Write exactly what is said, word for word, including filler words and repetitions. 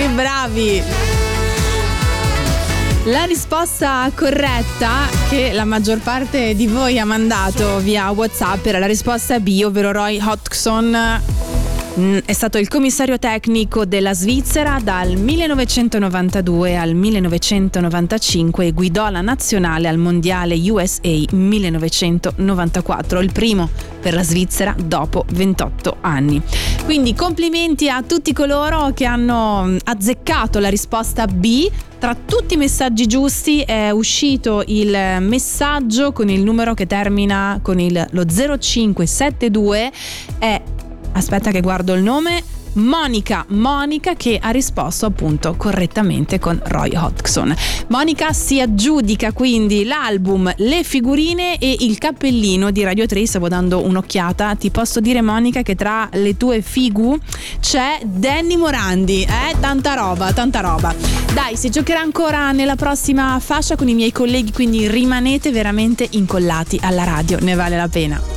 Che bravi! La risposta corretta che la maggior parte di voi ha mandato via WhatsApp era la risposta B, ovvero Roy Hodgson. È stato il commissario tecnico della Svizzera dal millenovecentonovantadue al millenovecentonovantacinque e guidò la nazionale al mondiale U S A millenovecentonovantaquattro, il primo per la Svizzera dopo ventotto anni. Quindi complimenti a tutti coloro che hanno azzeccato la risposta B. Tra tutti i messaggi giusti è uscito il messaggio con il numero che termina con il, lo zero cinque sette due. È Aspetta che guardo il nome. Monica, Monica che ha risposto appunto correttamente con Roy Hodgson. Monica si aggiudica quindi l'album, le figurine e il cappellino di Radio tre. Stavo dando un'occhiata. Ti posso dire, Monica, che tra le tue figu c'è Danny Morandi, eh? Tanta roba, tanta roba. Dai, si giocherà ancora nella prossima fascia con i miei colleghi, quindi rimanete veramente incollati alla radio, ne vale la pena.